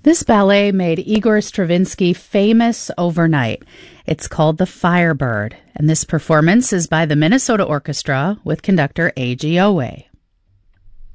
This ballet made Igor Stravinsky famous overnight. It's called The Firebird, and this performance is by the Minnesota Orchestra with conductor A.G. Owe.